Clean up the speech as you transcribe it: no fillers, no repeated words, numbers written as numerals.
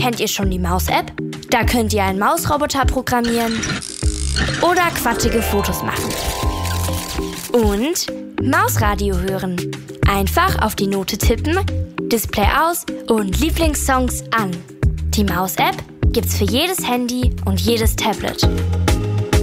Kennt ihr schon die Maus-App? Da könnt ihr einen Mausroboter programmieren oder quatschige Fotos machen. Und Mausradio hören. Einfach auf die Note tippen, Display aus und Lieblingssongs an. Die Maus-App gibt's für jedes Handy und jedes Tablet.